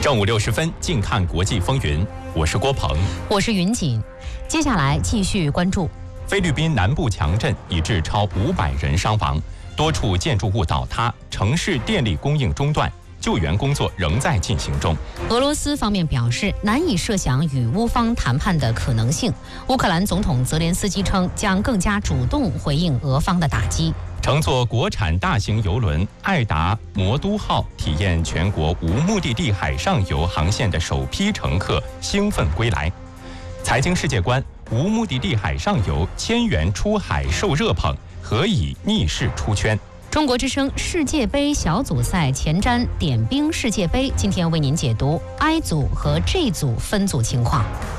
正午60分，近看国际风云。我是郭鹏， 我是云锦。接下来继续关注菲律宾南部强震已致超500人伤亡，多处建筑物倒塌，城市电力供应中断，救援工作仍在进行中。 俄罗斯方面表示难以设想与乌方谈判的可能性。乌克兰总统泽连斯基称将更加主动回应俄方的打击。 乘坐国产大型邮轮爱达魔都号体验全国无目的地海上游航线的首批乘客兴奋归来。财经世界观：无目的地海上游千元出海受热捧，何以逆势出圈？ 中国之声世界杯小组赛前瞻点兵世界杯，今天为您解读 I 组和 G 组分组情况。